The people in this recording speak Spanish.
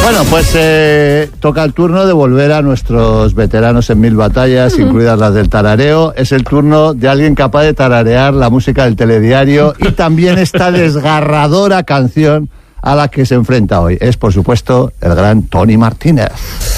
Bueno, pues toca el turno de volver a nuestros veteranos en 1000 batallas, incluidas las del tarareo. Es el turno de alguien capaz de tararear la música del telediario y también esta desgarradora canción a la que se enfrenta hoy. Es, por supuesto, el gran Tony Martínez.